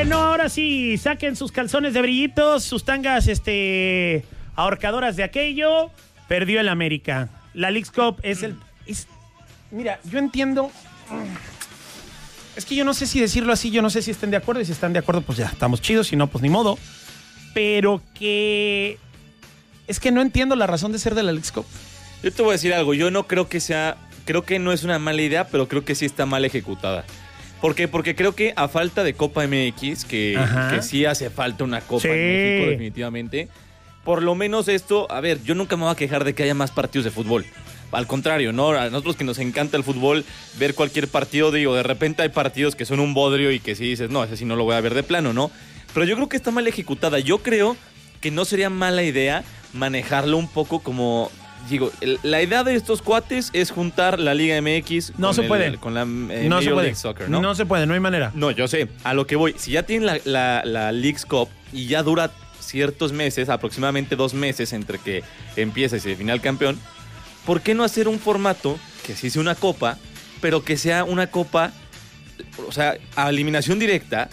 Bueno, ahora sí, saquen sus calzones de brillitos, sus tangas, ahorcadoras de aquello. Perdió el América. La Leagues Cup mira, yo entiendo. Es que yo no sé si decirlo así, yo no sé si estén de acuerdo. Y si están de acuerdo, pues ya, estamos chidos. Si no, pues ni modo. Pero que... Es que no entiendo la razón de ser de la Leagues Cup. Yo te voy a decir algo. Yo no creo que sea... Creo que no es una mala idea, pero creo que sí está mal ejecutada. ¿Por qué? Porque creo que a falta de Copa MX, que sí hace falta una Copa en México, definitivamente. Por lo menos esto... A ver, yo nunca me voy a quejar de que haya más partidos de fútbol. Al contrario, ¿no? A nosotros que nos encanta el fútbol, ver cualquier partido, digo, de repente hay partidos que son un bodrio y que sí dices, no, ese sí no lo voy a ver de plano, ¿no? Pero yo creo que está mal ejecutada. Yo creo que no sería mala idea manejarlo un poco como... Digo, la idea de estos cuates es juntar la Liga MX con la Major League Soccer, ¿no? No se puede, no hay manera. No, yo sé, a lo que voy. Si ya tienen la Leagues Cup y ya dura ciertos meses, aproximadamente 2 meses entre que empieza y se define el campeón, ¿por qué no hacer un formato que sí sea una copa, pero que sea una copa, o sea, a eliminación directa,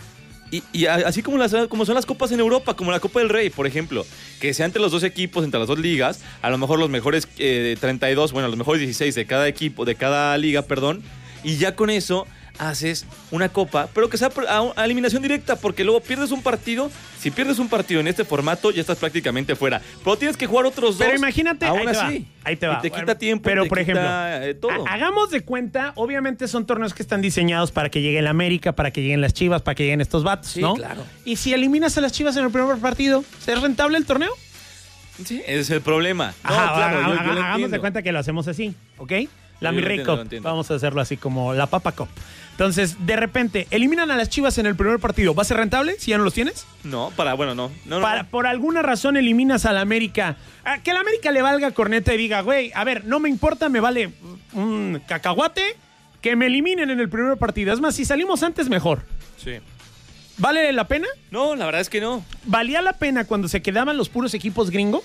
y así como son las copas en Europa, como la Copa del Rey, por ejemplo, que sea entre los 2 equipos, entre las 2 ligas, a lo mejor los mejores 32, bueno, los mejores 16 de cada equipo, de cada liga, perdón, y ya con eso haces una copa, pero que sea a eliminación directa, porque luego pierdes un partido. Si pierdes un partido en este formato, ya estás prácticamente fuera. Pero tienes que jugar otros 2. Pero imagínate, aún así. Ahí te va. Y te quita tiempo, pero por ejemplo, todo. Hagamos de cuenta, obviamente son torneos que están diseñados para que llegue el América, para que lleguen las Chivas, para que lleguen estos vatos, sí, ¿no? Claro. Y si eliminas a las Chivas en el primer partido, ¿es rentable el torneo? Sí, ese es el problema. No, claro, hagamos de cuenta que lo hacemos así, ¿ok? La Mi-Rey Cup, vamos a hacerlo así como la Papa Cup. Entonces, de repente, eliminan a las Chivas en el primer partido. ¿Va a ser rentable si ya no los tienes? No, no. Por alguna razón eliminas al América. Que el América le valga corneta y diga, güey, a ver, no me importa, me vale un cacahuate que me eliminen en el primer partido. Es más, si salimos antes, mejor. Sí. ¿Vale la pena? No, la verdad es que no. ¿Valía la pena cuando se quedaban los puros equipos gringos?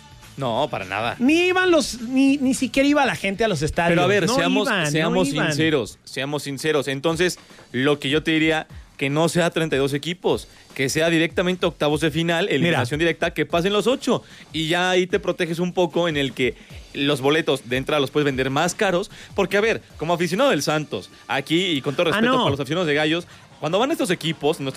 No, para nada. Ni siquiera iba la gente a los estadios. Pero a ver, no seamos sinceros. Entonces, lo que yo te diría, que no sea 32 equipos, que sea directamente octavos de final, eliminación directa, que pasen los 8. Y ya ahí te proteges un poco en el que los boletos de entrada los puedes vender más caros. Porque, a ver, como aficionado del Santos, aquí, y con todo respeto para los aficionados de Gallos, cuando van estos equipos,